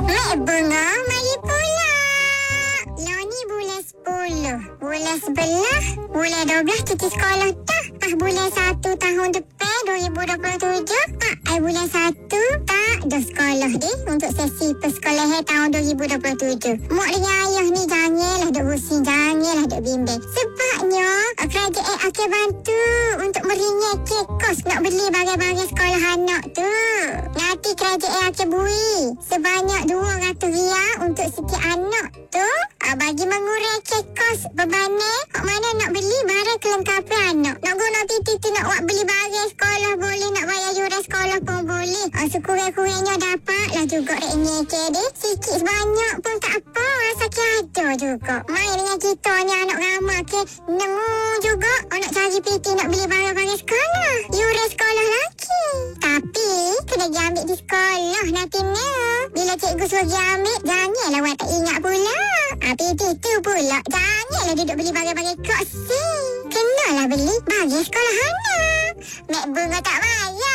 Mek Bunga, mari pula. Lah ni bulan 10. Bulan 11, bulan 12 cuti sekolah dah. Bulan 1 tahun depan 2027. Bulan 1 tak dah sekolah deh untuk sesi persekolahan tahun 2027. Mak dengan ayah ni janganlah duk pusing, janganlah duk bimbang. Sebabnya kerajaan akan bantu untuk meringankan kos nak beli barang-barang sekolah anak tu. Nanti kerajaan akan beri sebanyak RM200 untuk setiap anak tu, bagi mengurangkan kos bebanan. Hak mana nak beli barang kelengkapan anak. Nak guna titi nak buat beli barang sekolah boleh, nak bayar yuran sekolah pun boleh. Sekurang-kurangnya dapatlah juga ringankan deh. Sikit sebanyak pun tak apa, asal ada juga. Main dengan kita ni anak ramah ke nemu juga nak cari PT nak beli barang-barang sekolah, yuran sekolah lagi. Tapi kena pergi ambil di sekolah nanti ni. Bila cikgu suruh pergi ambil, janganlah awak tak ingat pula. PT tu pula janganlah duduk beli barang-barang keksi. Kenalah beli bagi sekolah anak. Mek Bunga tak payah